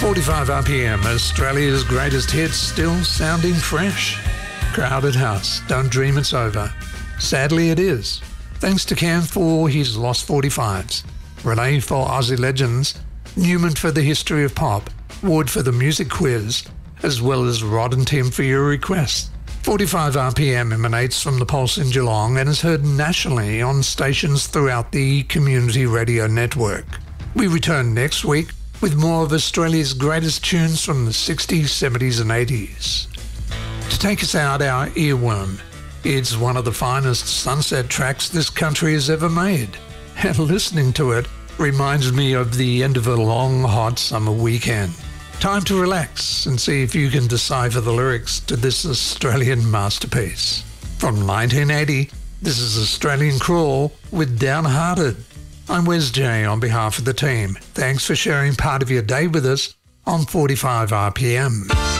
45 RPM, Australia's greatest hits still sounding fresh. Crowded House, Don't Dream It's Over. Sadly it is. Thanks to Cam for his Lost 45s, Renee for Aussie Legends, Newman for the History of Pop, Wood for the Music Quiz, as well as Rod and Tim for your requests. 45 RPM emanates from the Pulse in Geelong and is heard nationally on stations throughout the Community Radio Network. We return next week with more of Australia's greatest tunes from the 60s, 70s and 80s. To take us out, our earworm. It's one of the finest sunset tracks this country has ever made, and listening to it reminds me of the end of a long, hot summer weekend. Time to relax and see if you can decipher the lyrics to this Australian masterpiece. From 1980, this is Australian Crawl with Downhearted. I'm Wes J on behalf of the team. Thanks for sharing part of your day with us on 45 RPM.